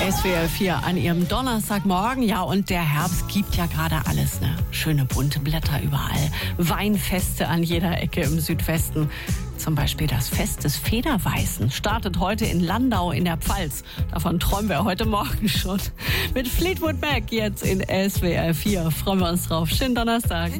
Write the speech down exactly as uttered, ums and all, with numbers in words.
S W R vier an Ihrem Donnerstagmorgen. Ja, und der Herbst gibt ja gerade alles, ne? Schöne bunte Blätter überall. Weinfeste an jeder Ecke im Südwesten. Zum Beispiel das Fest des Federweißen startet heute in Landau in der Pfalz. Davon träumen wir heute Morgen schon. Mit Fleetwood Mac jetzt in S W R vier. Freuen wir uns drauf. Schönen Donnerstag.